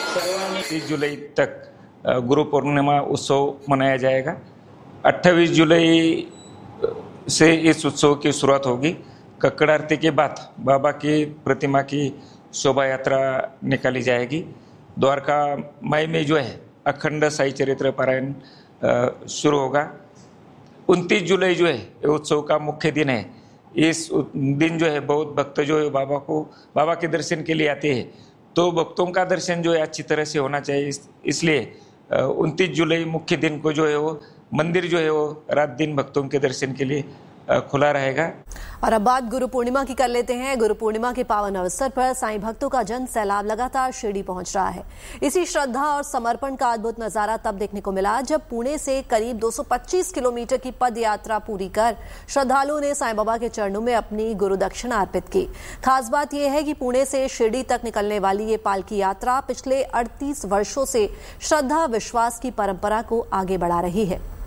30 जुलाई तक गुरु पूर्णिमा उत्सव मनाया जाएगा। 28 जुलाई से इस उत्सव की शुरुआत होगी। कक्कड़ आरती के बाद बाबा की प्रतिमा की शोभा यात्रा निकाली जाएगी। द्वारका माई में जो है अखंड साई चरित्र पारायण शुरू होगा। 29 जुलाई जो है उत्सव का मुख्य दिन है। इस दिन जो है बहुत भक्त जो है बाबा के दर्शन के लिए आते हैं, तो भक्तों का दर्शन जो है अच्छी तरह से होना चाहिए। इसलिए 29 जुलाई मुख्य दिन को जो है वो मंदिर जो है वो रात दिन भक्तों के दर्शन के लिए खुला रहेगा। और अब बात गुरु पूर्णिमा की कर लेते हैं। गुरु पूर्णिमा के पावन अवसर पर साईं भक्तों का जन सैलाब लगातार शिरडी पहुंच रहा है। इसी श्रद्धा और समर्पण का अद्भुत नजारा तब देखने को मिला जब पुणे से करीब 225 किलोमीटर की पद यात्रा पूरी कर श्रद्धालुओं ने साईं बाबा के चरणों में अपनी गुरु दक्षिणा अर्पित की। खास बात यह है कि पुणे से शिरडी तक निकलने वाली ये पालकी यात्रा पिछले 38 वर्षों से श्रद्धा विश्वास की परंपरा को आगे बढ़ा रही है।